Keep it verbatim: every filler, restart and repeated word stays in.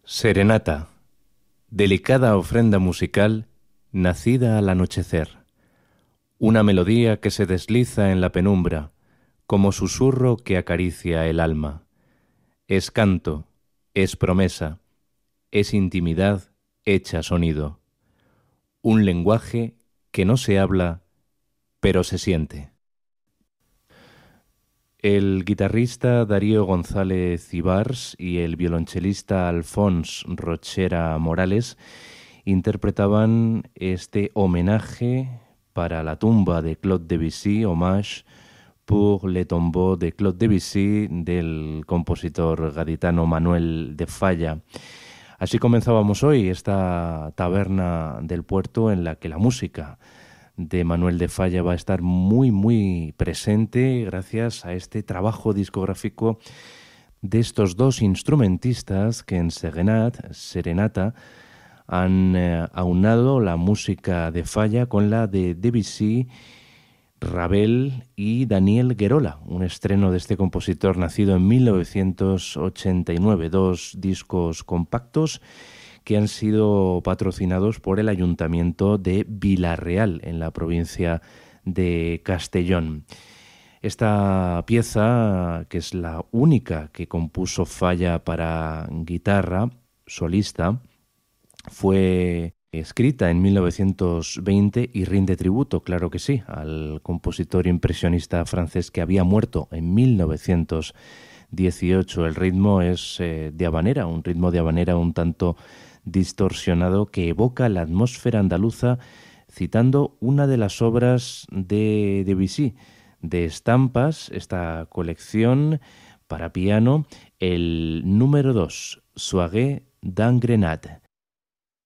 Serenata, delicada ofrenda musical nacida al anochecer, una melodía que se desliza en la penumbra, como susurro que acaricia el alma. Es canto, es promesa, es intimidad hecha sonido, un lenguaje que no se habla, pero se siente. El guitarrista Darío González Ibars y el violonchelista Alfons Rochera Morales interpretaban este homenaje para la tumba de Claude Debussy, Hommage pour le tombeau de Claude Debussy, del compositor gaditano Manuel de Falla. Así comenzábamos hoy esta taberna del puerto en la que la música de Manuel de Falla va a estar muy, muy presente gracias a este trabajo discográfico de estos dos instrumentistas que en Serenat, Serenata han eh, aunado la música de Falla con la de Debussy, Ravel y Daniel Guerola, un estreno de este compositor nacido en mil novecientos ochenta y nueve, dos discos compactos que han sido patrocinados por el Ayuntamiento de Vilarreal, en la provincia de Castellón. Esta pieza, que es la única que compuso Falla para guitarra solista, fue escrita en mil novecientos veinte y rinde tributo, claro que sí, al compositor impresionista francés que había muerto en mil novecientos dieciocho. El ritmo es eh, de habanera, un ritmo de habanera un tanto distorsionado que evoca la atmósfera andaluza, citando una de las obras de Debussy, de estampas, esta colección para piano, el número dos, Soirée d'Angrenade.